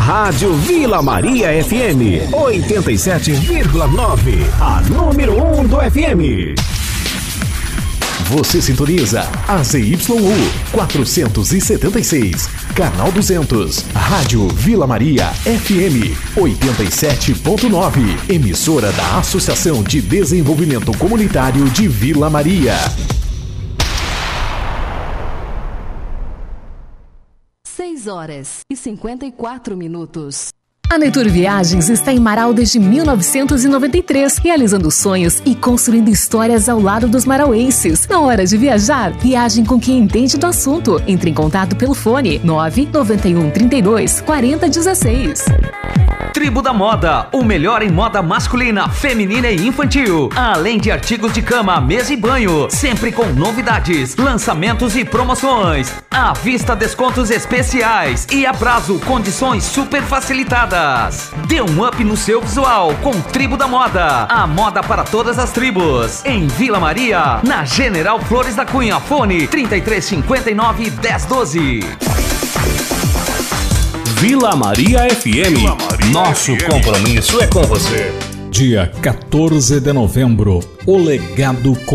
Rádio Vila Maria FM 87,9, a número 1 do FM. Você sintoniza a ZYU 476, canal 200, Rádio Vila Maria FM 87.9, emissora da Associação de Desenvolvimento Comunitário de Vila Maria. 6h54. A Natur Viagens está em Marau desde 1993, realizando sonhos e construindo histórias ao lado dos marauenses. Na hora de viajar, viagem com quem entende do assunto. Entre em contato pelo fone 991 32 40 16. Tribo da Moda, o melhor em moda masculina, feminina e infantil. Além de artigos de cama, mesa e banho, sempre com novidades, lançamentos e promoções. À vista, descontos especiais e a prazo, condições super facilitadas. Dê um up no seu visual com Tribo da Moda. A moda para todas as tribos. Em Vila Maria, na General Flores da Cunha, fone 3359 1012. Vila Maria FM. Nosso compromisso é com você. Dia 14 de novembro, o legado